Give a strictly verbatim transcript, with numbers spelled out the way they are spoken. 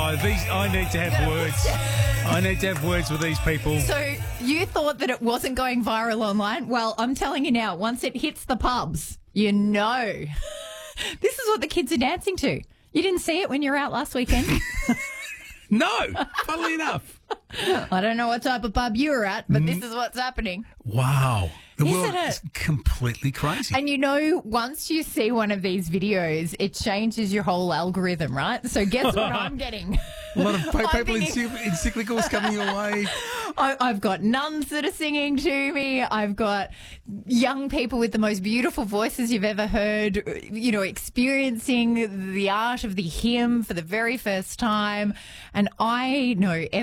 Oh, these. I need to have words. I need to have words with these people. So you thought that it wasn't going viral online? Well, I'm telling you now, once it hits the pubs, you know. This is what the kids are dancing to. You didn't see it when you were out last weekend? No, funnily enough. I don't know what type of pub you were at, but this is what's happening. Wow. The Isn't world it? is completely crazy. And you know, once you see one of these videos, it changes your whole algorithm, right? So guess what I'm getting? A lot of pa- I'm people in thinking- encyclicals coming your way. I, I've got nuns that are singing to me. I've got young people with the most beautiful voices you've ever heard, you know, experiencing the art of the hymn for the very first time. And I know